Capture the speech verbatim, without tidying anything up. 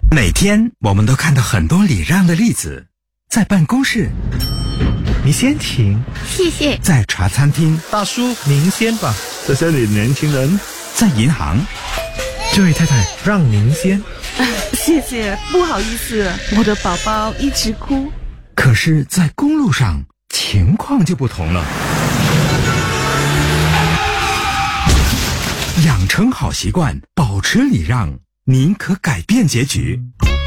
每天我们都看到很多礼让的例子，在办公室， 你先请， 谢谢。 在茶餐厅， 大叔您先吧。 这些你年轻人， 在银行， 这位太太让您先。 谢谢，不好意思，我的宝宝一直哭。 可是在公路上情况就不同了。养成好习惯，保持礼让，您可改变结局。